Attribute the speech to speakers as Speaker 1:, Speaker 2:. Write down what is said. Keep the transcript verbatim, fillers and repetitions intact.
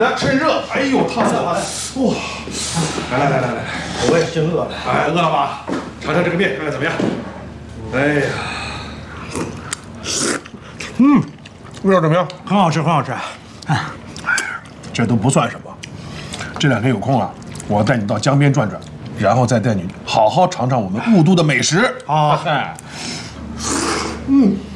Speaker 1: 来，趁热，哎呦，烫死了！哇，来来来来来，
Speaker 2: 我也真饿了。
Speaker 1: 哎，饿了吧？尝尝这个面，看看怎么样？哎呀，嗯，味道怎么样？
Speaker 2: 很好吃，很好吃。
Speaker 1: 哎，这都不算什么。这两天有空啊，我带你到江边转转，然后再带你好好尝尝我们雾都的美食。
Speaker 2: 好，
Speaker 1: 哎，嗯。